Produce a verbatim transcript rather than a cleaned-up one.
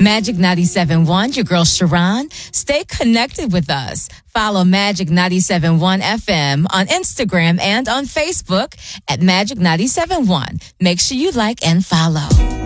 Magic ninety-seven point one, your girl Sharon. Stay connected with us. Follow Magic ninety-seven point one F M on Instagram and on Facebook at Magic ninety-seven point one. Make sure you like and follow.